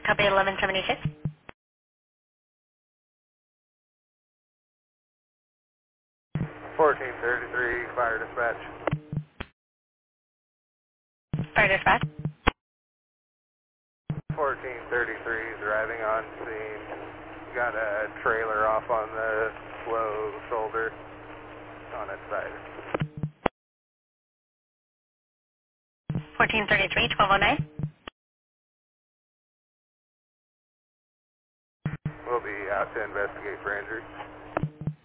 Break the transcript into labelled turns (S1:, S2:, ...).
S1: Copy 1176.
S2: 1433, fire dispatch.
S1: Fire dispatch.
S2: 1433 is arriving on scene. Got a trailer off on the slow shoulder on its side.
S1: 1433, 1209.
S2: We'll be out to investigate for injury.